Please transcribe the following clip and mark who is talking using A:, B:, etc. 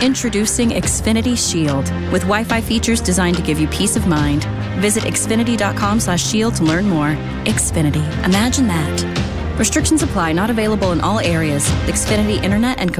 A: Introducing Xfinity Shield with Wi-Fi features designed to give you peace of mind. Visit xfinity.com/shield to learn more. Xfinity. Imagine that. Restrictions apply. Not available in all areas. Xfinity Internet and